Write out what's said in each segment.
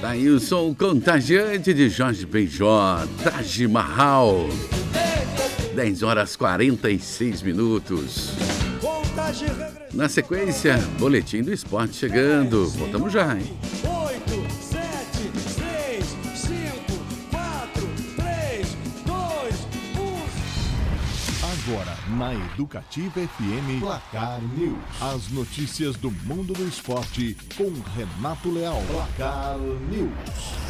Aí o som contagiante de Jorge Benjor, Taj Mahal. 10 horas 46 minutos. Na sequência, Boletim do Esporte chegando. Voltamos já, hein? 8, 7, 6, 5, 4, 3, 2, 1. Agora, na Educativa FM, Placar News. As notícias do mundo do esporte com Renato Leal. Placar News.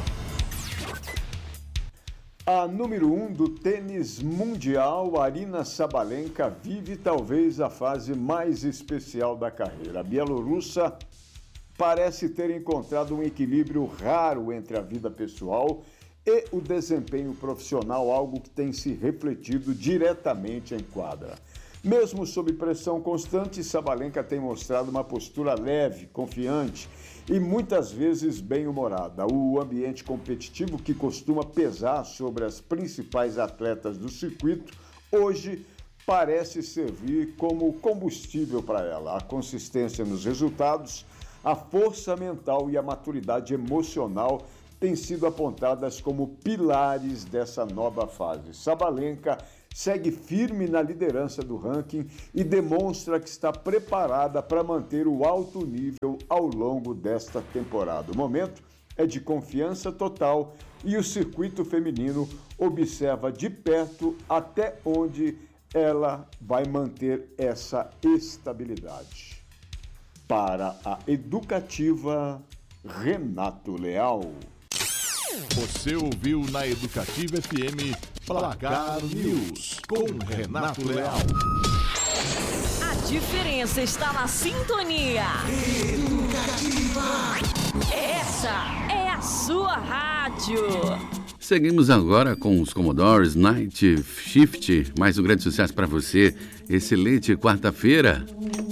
A número 1 do tênis mundial, Aryna Sabalenka, vive talvez a fase mais especial da carreira. A bielorrussa parece ter encontrado um equilíbrio raro entre a vida pessoal e o desempenho profissional, algo que tem se refletido diretamente em quadra. Mesmo sob pressão constante, Sabalenka tem mostrado uma postura leve, confiante e muitas vezes bem-humorada. O ambiente competitivo que costuma pesar sobre as principais atletas do circuito, hoje parece servir como combustível para ela. A consistência nos resultados, a força mental e a maturidade emocional têm sido apontadas como pilares dessa nova fase. Sabalenka segue firme na liderança do ranking e demonstra que está preparada para manter o alto nível ao longo desta temporada. O momento é de confiança total e o circuito feminino observa de perto até onde ela vai manter essa estabilidade. Para a Educativa, Renato Leal. Você ouviu na Educativa FM Placar News com Renato Leal. A diferença está na sintonia. Educativa. Essa é a sua rádio. Seguimos agora com os Commodores Night Shift. Mais um grande sucesso para você. Excelente quarta-feira.